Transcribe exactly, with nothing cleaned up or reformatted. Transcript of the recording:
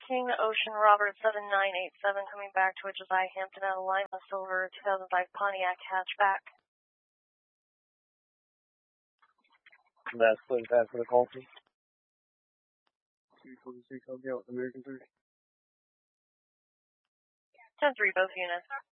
King Ocean Robert seven nine eight seven coming back to H S I Hampton out of line, a silver two thousand five Pontiac hatchback. That's what that's for the call to. two twenty-six, I'll get with American three. ten three, both units.